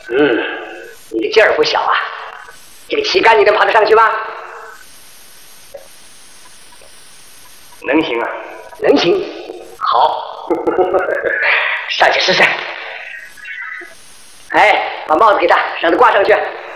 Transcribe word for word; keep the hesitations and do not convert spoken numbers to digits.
嗯，你的劲儿不小啊！这个旗杆你能爬得上去吗？ 能行啊， 能行。好，上去试试。哎，把帽子给他，让他挂上去。